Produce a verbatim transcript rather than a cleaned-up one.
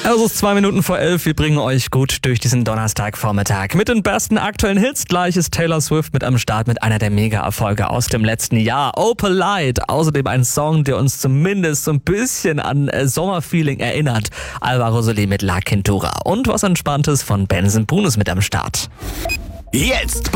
Es ist zwei Minuten vor elf. Wir bringen euch gut durch diesen Donnerstagvormittag. Mit den besten aktuellen Hits. Gleich ist Taylor Swift mit am Start mit einer der Mega-Erfolge aus dem letzten Jahr. Opal Light. Außerdem ein Song, der uns zumindest so ein bisschen an äh, Sommerfeeling erinnert. Alvaro Soler mit La Quintura. Und was Entspanntes von Benson Boone ist mit am Start. Jetzt